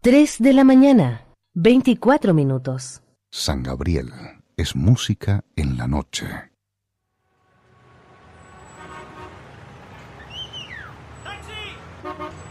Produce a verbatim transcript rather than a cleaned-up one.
Tres de la mañana, veinticuatro minutos. San Gabriel es música en la noche.